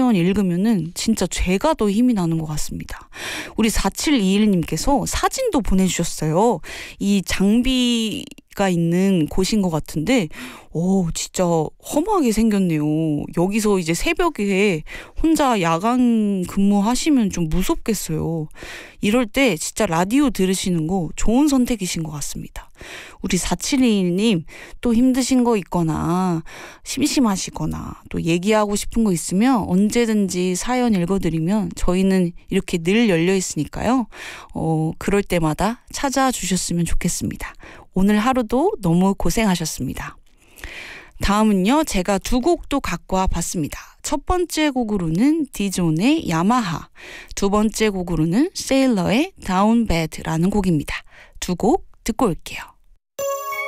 사연 읽으면은 진짜 제가 더 힘이 나는 것 같습니다. 우리 4721님께서 사진도 보내주셨어요. 이 장비가 있는 곳인 것 같은데 진짜 험하게 생겼네요. 여기서 이제 새벽에 혼자 야간 근무하시면 좀 무섭겠어요. 이럴 때 진짜 라디오 들으시는 거 좋은 선택이신 것 같습니다. 우리 4721님 또 힘드신 거 있거나 심심하시거나 또 얘기하고 싶은 거 있으면 언제든지 사연 읽어드리면 저희는 이렇게 늘 열려 있으니까요. 그럴 때마다 찾아주셨으면 좋겠습니다. 오늘 하루도 너무 고생하셨습니다. 다음은요, 제가 두 곡도 갖고 와봤습니다. 첫 번째 곡으로는 디존의 야마하, 두 번째 곡으로는 세일러의 다운 배드라는 곡입니다. 두 곡 듣고 올게요.